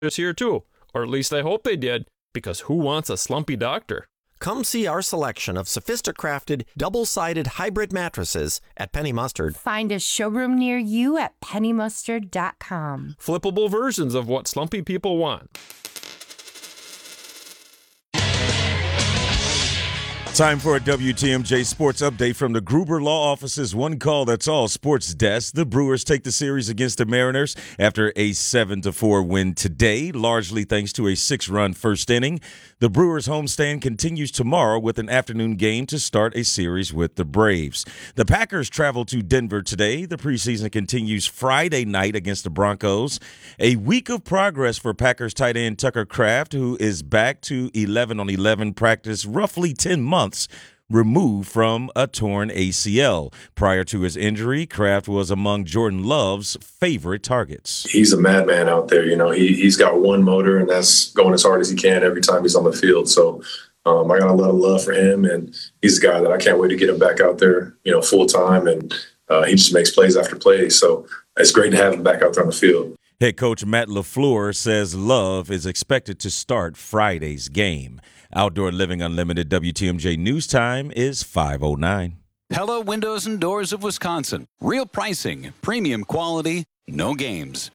this year too, or at least I hope they did, because who wants a slumpy doctor? Come see our selection of sophisticrafted, double-sided hybrid mattresses at Penny Mustard. Find a showroom near you at pennymustard.com. Flippable versions of what slumpy people want. Time for a WTMJ Sports Update from the Gruber Law Office's One Call That's All Sports Desk. The Brewers take the series against the Mariners after a 7-4 win today, largely thanks to a 6-run first inning. The Brewers' homestand continues tomorrow with an afternoon game to start a series with the Braves. The Packers travel to Denver today. The preseason continues Friday night against the Broncos. A week of progress for Packers tight end Tucker Kraft, who is back to 11-on-11 practice, roughly 10 months removed from a torn ACL. Prior to his injury, Kraft was among Jordan Love's favorite targets. He's a madman out there. You know, he's got one motor, and that's going as hard as he can every time he's on the field. So I got a lot of love for him, and he's a guy that I can't wait to get him back out there, full time, and he just makes plays after plays. So it's great to have him back out there on the field. Head coach Matt LaFleur says Love is expected to start Friday's game. Outdoor Living Unlimited WTMJ News Time is 5:09. Pella Windows and Doors of Wisconsin. Real pricing, premium quality, no games.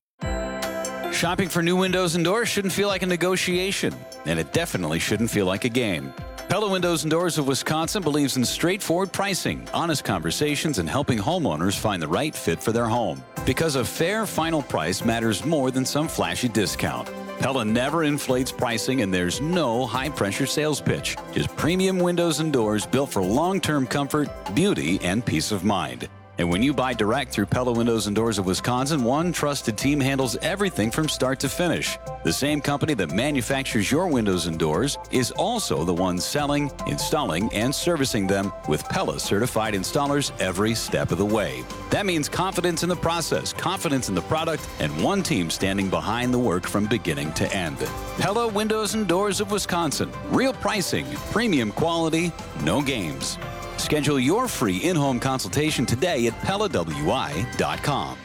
Shopping for new windows and doors shouldn't feel like a negotiation, and it definitely shouldn't feel like a game. Pella Windows and Doors of Wisconsin believes in straightforward pricing, honest conversations, and helping homeowners find the right fit for their home. Because a fair final price matters more than some flashy discount. Pella never inflates pricing, and there's no high-pressure sales pitch. Just premium windows and doors built for long-term comfort, beauty, and peace of mind. And when you buy direct through Pella Windows and Doors of Wisconsin, one trusted team handles everything from start to finish. The same company that manufactures your windows and doors is also the one selling, installing, and servicing them with Pella certified installers every step of the way. That means confidence in the process, confidence in the product, and one team standing behind the work from beginning to end. Pella Windows and Doors of Wisconsin. Real pricing, premium quality, no games. Schedule your free in-home consultation today at PellaWI.com.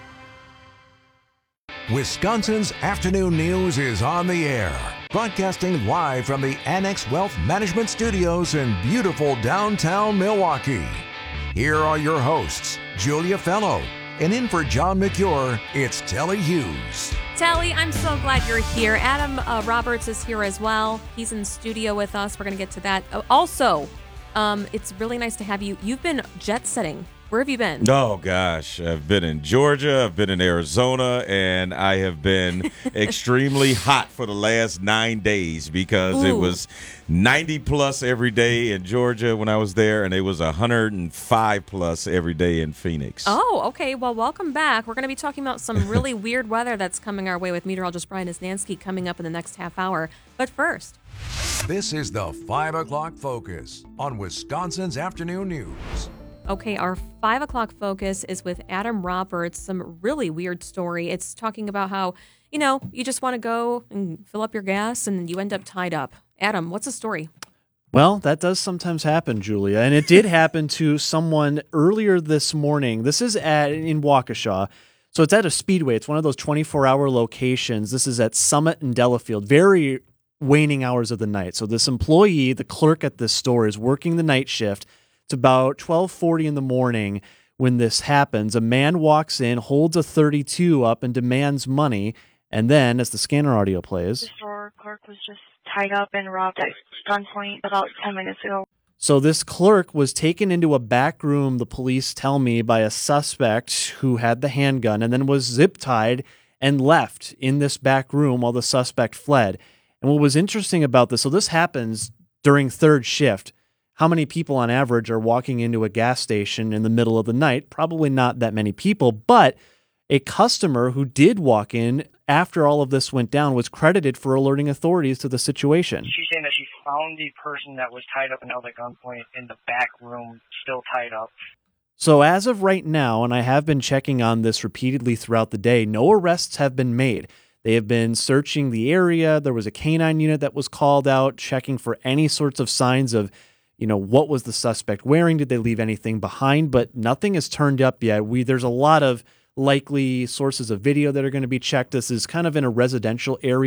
Wisconsin's Afternoon News is on the air, broadcasting live from the Annex Wealth Management Studios in beautiful downtown Milwaukee. Here are your hosts, Julia Fellow, and in for John McCure, it's Telly Hughes. Telly, I'm so glad you're here. Adam Roberts is here as well. He's in studio with us. We're going to get to that. Also, it's really nice to have you. You've been jet setting. Where have you been? Oh, gosh. I've been in Georgia. I've been in Arizona. And I have been extremely hot for the last 9 days because it was 90-plus every day in Georgia when I was there, and it was 105-plus every day in Phoenix. Oh, okay. Well, welcome back. We're going to be talking about some really weird weather that's coming our way with meteorologist Brian Isnansky coming up in the next half hour. But first, this is the 5 o'clock focus on Wisconsin's Afternoon News. Okay, our 5 o'clock focus is with Adam Roberts. Some really weird story. It's talking about how, you just want to go and fill up your gas and you end up tied up. Adam, what's the story? Well, that does sometimes happen, Julia, and it did happen to someone earlier this morning. This is in Waukesha. So it's at a speedway. It's one of those 24-hour locations. This is at Summit and Delafield. Very waning hours of the night. So this employee, the clerk at this store, is working the night shift. It's about 12:40 in the morning when this happens. A man walks in, holds a .32 up, and demands money. And then, as the scanner audio plays, the store clerk was just tied up and robbed at gunpoint about 10 minutes ago. So this clerk was taken into a back room, the police tell me, by a suspect who had the handgun, and then was zip-tied and left in this back room while the suspect fled. And what was interesting about this, so this happens during third shift. How many people on average are walking into a gas station in the middle of the night? Probably not that many people, but a customer who did walk in after all of this went down was credited for alerting authorities to the situation. She's saying that she found the person that was tied up and held at gunpoint in the back room, still tied up. So as of right now, and I have been checking on this repeatedly throughout the day, no arrests have been made. They have been searching the area. There was a canine unit that was called out, checking for any sorts of signs of what was the suspect wearing? Did they leave anything behind? But nothing has turned up yet. There's a lot of likely sources of video that are going to be checked. This is kind of in a residential area.